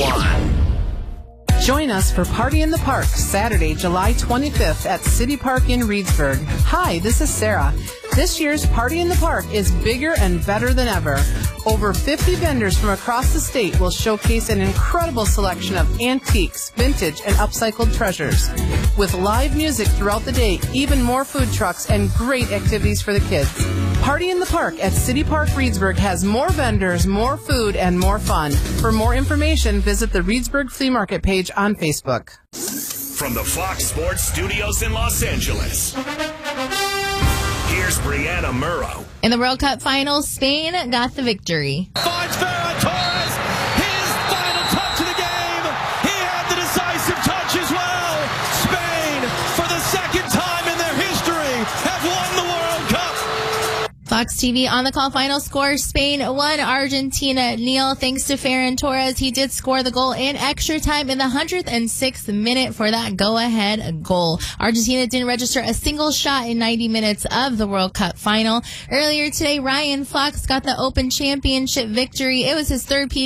1. Join us for Party in the Park, Saturday, July 25th at City Park in Reedsburg. Hi, this is Sarah. This year's Party in the Park is bigger and better than ever. Over 50 vendors from across the state will showcase an incredible selection of antiques, vintage, and upcycled treasures. With live music throughout the day, even more food trucks, and great activities for the kids. Party in the Park at City Park Reedsburg has more vendors, more food, and more fun. For more information, visit the Reedsburg Flea Market page on Facebook. From the Fox Sports Studios in Los Angeles, here's Brianna Murrow. In the World Cup Finals, Spain got the victory. Finds Ferran Torres, his final touch of the game. He had the decisive touch as well. Spain, for the second time in their history, have won the World Cup. Fox TV on the call final score. Spain won, Argentina nil. Thanks to Ferran Torres. He did score the goal in extra time in the 106th minute for that go-ahead goal. Argentina didn't register a single shot in 90 minutes of the World Cup final. Earlier today, Ryan Fox got the Open Championship victory. It was his third